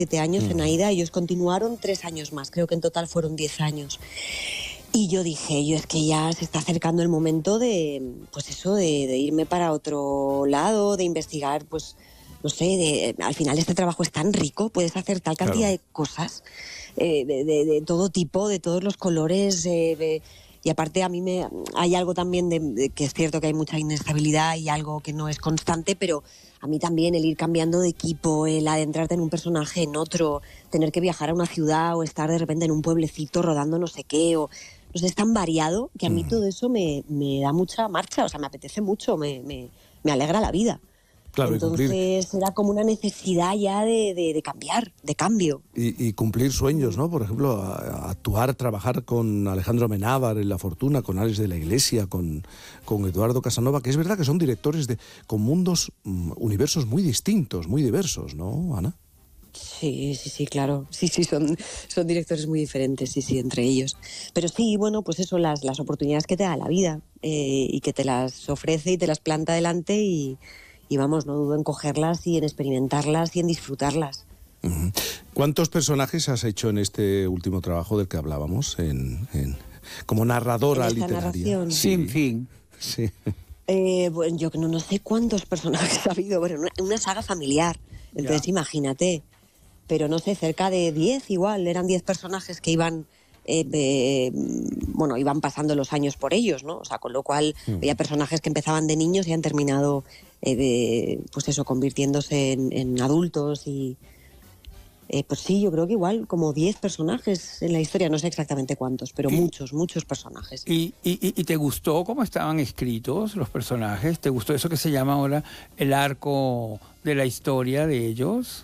7 años en AIDA, ellos continuaron 3 años más, creo que en total fueron 10 años. Y yo dije, es que ya se está acercando el momento de, pues eso, de irme para otro lado, de investigar, pues, no sé, al final este trabajo es tan rico, puedes hacer tal cantidad de cosas, de todo tipo, de todos los colores, y aparte a mí hay algo también de que es cierto que hay mucha inestabilidad y algo que no es constante, pero a mí también el ir cambiando de equipo, el adentrarte en un personaje, en otro, tener que viajar a una ciudad o estar de repente en un pueblecito rodando no sé qué, o no sé, es tan variado que a mí todo eso me da mucha marcha, o sea, me apetece mucho, me alegra la vida. Claro, entonces era como una necesidad ya de cambiar, de cambio. Y cumplir sueños, ¿no? Por ejemplo, actuar, trabajar con Alejandro Amenábar en La Fortuna, con Alex de la Iglesia, con Eduardo Casanova, que es verdad que son directores con mundos, universos muy distintos, muy diversos, ¿no, Ana? Sí, claro. Sí, son directores muy diferentes, sí, entre ellos. Pero sí, bueno, pues eso, las oportunidades que te da la vida y que te las ofrece y te las planta delante y vamos, no dudo en cogerlas y en experimentarlas y en disfrutarlas. Uh-huh. ¿Cuántos personajes has hecho en este último trabajo del que hablábamos, como narradora literaria? Narración. Sin fin. Sí. Bueno, yo no sé cuántos personajes ha habido, bueno, una saga familiar, entonces imagínate, pero no sé, cerca de 10 igual, eran 10 personajes que iban... iban pasando los años por ellos, ¿no? O sea, con lo cual había personajes que empezaban de niños y han terminado, pues eso, convirtiéndose en adultos y... pues sí, yo creo que igual como 10 personajes en la historia, no sé exactamente cuántos, pero muchos personajes. ¿Y te gustó cómo estaban escritos los personajes? ¿Te gustó eso que se llama ahora el arco de la historia de ellos?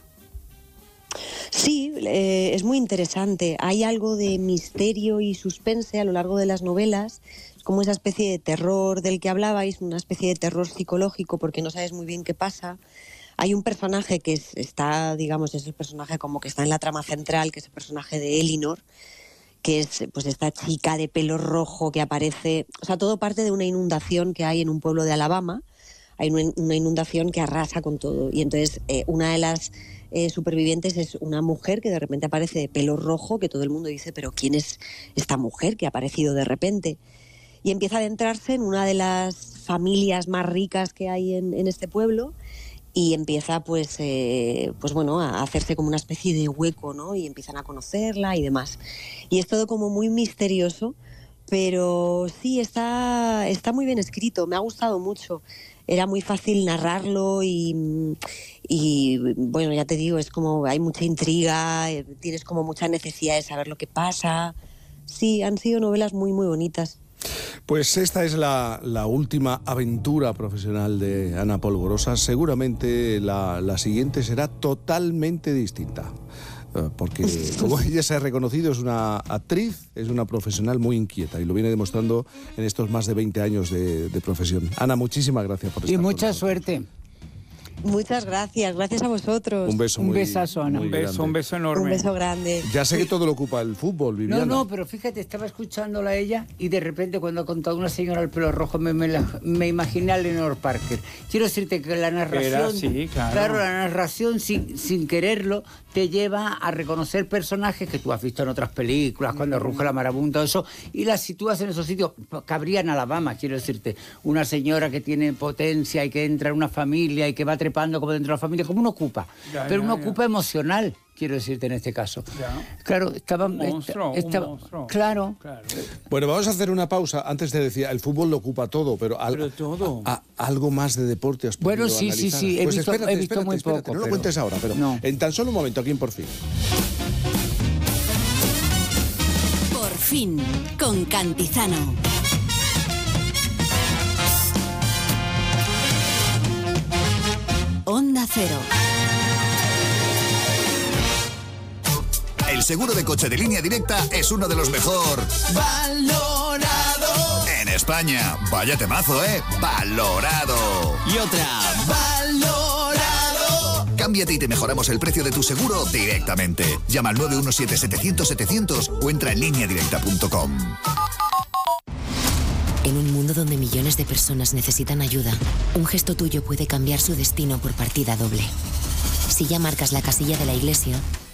Sí, es muy interesante. Hay algo de misterio y suspense a lo largo de las novelas. Es como esa especie de terror del que hablabais, una especie de terror psicológico porque no sabes muy bien qué pasa. Hay un personaje que es el personaje como que está en la trama central, que es el personaje de Elinor, que es pues esta chica de pelo rojo que aparece... O sea, todo parte de una inundación que hay en un pueblo de Alabama. Hay una inundación que arrasa con todo. Y entonces una de las supervivientes es una mujer que de repente aparece de pelo rojo, que todo el mundo dice, pero ¿quién es esta mujer que ha aparecido de repente? Y empieza a adentrarse en una de las familias más ricas que hay en este pueblo y empieza a hacerse como una especie de hueco, ¿no? Y empiezan a conocerla y demás. Y es todo como muy misterioso, pero sí, está muy bien escrito, me ha gustado mucho. Era muy fácil narrarlo y bueno, ya te digo, es como hay mucha intriga, tienes como mucha necesidad de saber lo que pasa. Sí, han sido novelas muy, muy bonitas. Pues esta es la última aventura profesional de Ana Polvorosa. Seguramente la siguiente será totalmente distinta. Porque, como ella se ha reconocido, es una actriz, es una profesional muy inquieta y lo viene demostrando en estos más de 20 años de profesión. Ana, muchísimas gracias por estar y mucha suerte. Muchas gracias a vosotros. Un beso un besazo, Ana. Un beso enorme. Un beso grande. Ya sé que todo lo ocupa el fútbol, Viviana. No, pero fíjate, estaba escuchándola a ella y de repente cuando ha contado una señora al pelo rojo me imaginé a Lenore Parker. Quiero decirte que la narración... Claro, la narración sin quererlo te lleva a reconocer personajes que tú has visto en otras películas, cuando ruge la marabunta, todo eso, y las sitúas en esos sitios. Cabría en Alabama, quiero decirte. Una señora que tiene potencia y que entra en una familia y que va trepando como dentro de la familia, como uno ocupa. Pero uno ocupa emocional, quiero decirte en este caso. Claro, estaba... Un monstruo. Claro. Bueno, vamos a hacer una pausa. Antes te decía, el fútbol lo ocupa todo, pero todo. Algo más de deporte has podido analizar. Sí. He visto muy poco. No lo cuentes ahora, pero en tan solo un momento, aquí en Por Fin. Por Fin, con Cantizano. Onda Cero. El seguro de coche de Línea Directa es uno de los mejor valorados en España. Vaya temazo, ¿eh? Valorado. Y otra. Valorado. Cámbiate y te mejoramos el precio de tu seguro directamente. Llama al 917-700-700 o entra en lineadirecta.com. En un mundo donde millones de personas necesitan ayuda, un gesto tuyo puede cambiar su destino por partida doble. Si ya marcas la casilla de la iglesia,